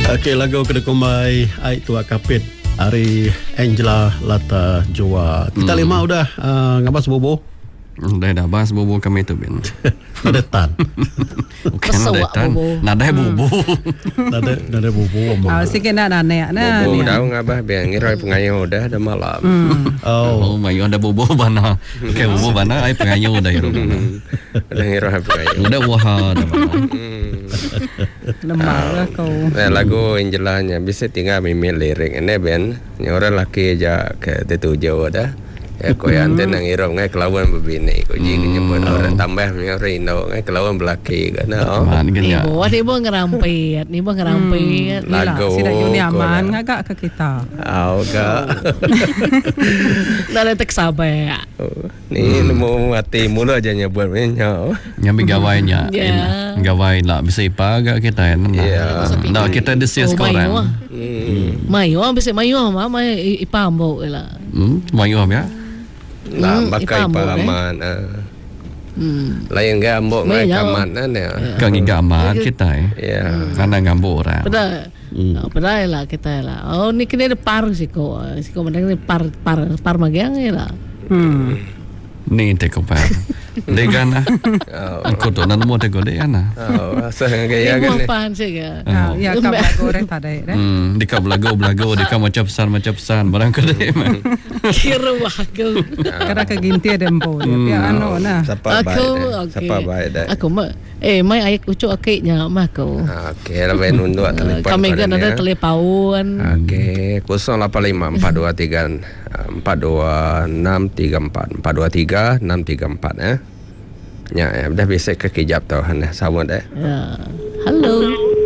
Okey, lagu kena kumai ai tua kapit Ari Angela Lata Joa. Kita lima udah ngabas bobo. Dah bahas bobo kami tu Ben. Nada tan. Bukan nada tan. Nada bobo. Nada bobo. Sikit nak naik na. Bobo dah ngabah biang ngirai pengayo dah malam. Oh, mayu ada bobo bana. Ke bobo bana ai pengayo dah iro bana. Dah ngirai pengayo. Udah wah dah bana. Lemah kau. Lagu Angelanya bisa tinggal mimil lirik ini Ben. Orang laki aja ke tetu Jawa dah. Ya ko yang tenang irong ngai kelawan berbini ko ji nyebut orang tambah ni orang Indo ngai kelawan belaki kan. Ni bo ngerampit, Lagu sida juni aman ngagak ke kita. Ga. Dah tek sabai. Ni mau mati mula aja nyebut nya. Nyambi gawainya. Gawai lah bisa ipa agak kita kan. Nah, kita desis korang. Mayu bisa mayu mama ipambo lah. Mayu ya. Lah bakai paman. Lain gambok ngai kaman ya. Kang gaman kita Ya. Karena gambok orang. Padahal lah kita lah. Oh ni kena ada par siko mandang ni par magiang lah. Ni teko pa. Degan ah. Aku tu nan mo teko de ana. Asa gaya Ibu kan. apaan sih ya? Ya kau goreng tadi. Dikap belago dikap macam pesan barang kedai mah. Kira aku. Kada ke ginti ada empo. Ya anu nah. Sapa baik dah. Aku mah mai ayat ucuk akiknya mah aku. Okey, lah ben unduh telefon. Kami kan ada telepon. Okey, 085 423 42634 423 634 ya. Ya, dah biasa ke kejap tau han sama dah. Ya. Halo.